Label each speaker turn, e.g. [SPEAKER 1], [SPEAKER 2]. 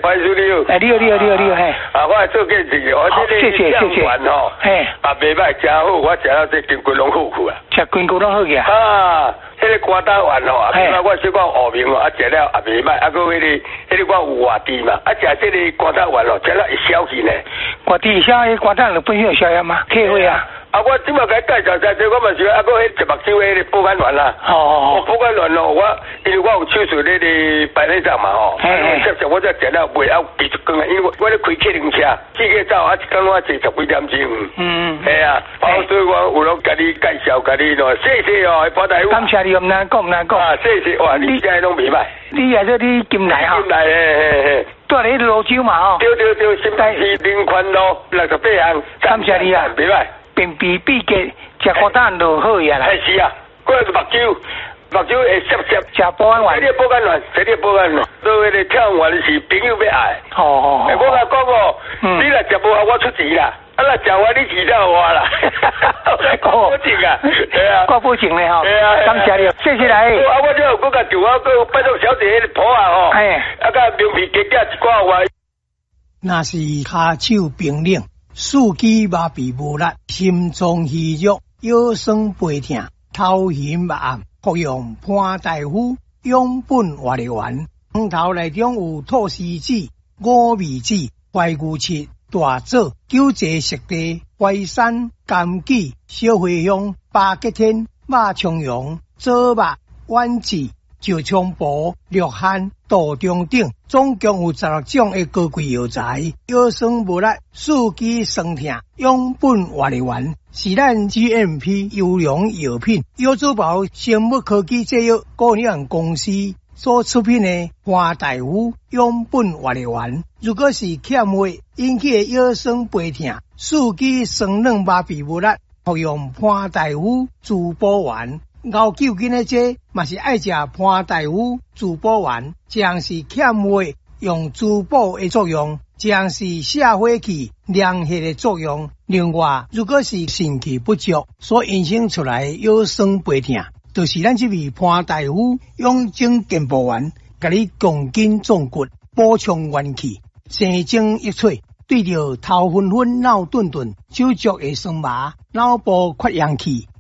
[SPEAKER 1] 欢迎你好。
[SPEAKER 2] 你好，嘿。
[SPEAKER 1] 我来做见证的，我这个酱丸吼，
[SPEAKER 2] 嘿，
[SPEAKER 1] 袂歹，真好，我食到这筋骨拢好去啊。
[SPEAKER 2] 食筋骨拢好去啊。
[SPEAKER 1] 啊，迄个肝胆丸吼，我小可学名哦，食了也袂歹，个迄个我有外地嘛，食这个肝胆丸哦，食了会消气呢。
[SPEAKER 2] 外地消炎，肝胆就本身有消炎吗？客户啊。
[SPEAKER 1] 我即马甲介绍在这，我嘛是迄食目睭迄个补肝丸啦。哦。补肝丸哦，因为我有手术那个白内障嘛吼。我才食了袂晓闭一光啊，因为我咧开客人车，4个走一天我坐10几点钟。系啊，所以我有拢甲你介绍，甲你咯，谢谢哦，包大夫。
[SPEAKER 2] 感谢你，唔难讲。
[SPEAKER 1] 啊，谢谢，哇，你现在拢袂歹。
[SPEAKER 2] 你也是你进来哈。
[SPEAKER 1] 进来嘿。
[SPEAKER 2] 住喺泸州嘛吼。
[SPEAKER 1] 对，新北市林宽路68巷。
[SPEAKER 2] 感谢你啊，
[SPEAKER 1] 袂歹。
[SPEAKER 2] 便秘闭结，食肝胆就好呀啦。
[SPEAKER 1] 是啊，过来是目睭会涩。
[SPEAKER 2] 食补肝丸。
[SPEAKER 1] 这个补肝丸，所以咧跳丸是朋友要爱。
[SPEAKER 2] 哦。
[SPEAKER 1] 我甲讲哦，你若食无好，我出钱啦。若食完你钱才我啦。保证啊，系啊。
[SPEAKER 2] 挂保证咧吼。
[SPEAKER 1] 系啊。
[SPEAKER 2] 感谢你，谢谢你。
[SPEAKER 1] 我这有甲电话，佮拜托小姐迄个婆啊吼。甲明皮加加一寡话。
[SPEAKER 3] 若是骹手冰冷。四肢麻痹无力，心脏虚弱，腰酸背痛，头晕目暗，服用潘大夫养本活力丸。汤头内中有菟丝子、五味子、怀牛翅、大枣、九节色地、淮山、柑橘、小茴香、巴吉天、马葱蓉、枣肉、丸子、石菖蒲、鹿桫、杜仲等，总共有16种的高贵药材，腰酸无力、四肢酸痛，养本活力丸是咱 GMP 优良药品，药主保生物科技制药股份有限公司所出品的潘大夫养本活力丸。如果是欠血引起的腰酸背痛、四肢酸软麻痹无力，服用潘大夫滋补丸。熬酒精的这嘛是爱食潘大夫滋补丸，将是欠血用滋补的作用，将是下火气、凉血的作用。另外，如果是肾气不足所引生出来腰酸背痛，就是咱这味潘大夫养精健补丸，甲你强筋壮骨、补充元气、生精益萃。对着头昏昏、脑顿顿、手足会酸麻、脑部缺氧气。